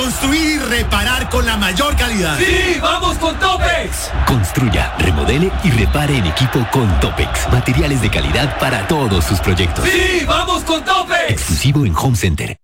construir y reparar con la mayor calidad. ¡Sí, vamos con Topex! Construya, remodele y repare en equipo con Topex. Materiales de calidad para todos sus proyectos. ¡Sí, vamos con Topex! Exclusivo en Home Center.